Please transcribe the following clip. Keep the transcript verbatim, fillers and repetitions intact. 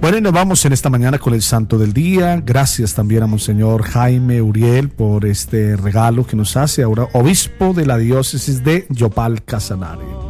Bueno, y nos vamos en esta mañana con el santo del día. Gracias también a Monseñor Jaime Uriel por este regalo que nos hace ahora, obispo de la diócesis de Yopal Casanare.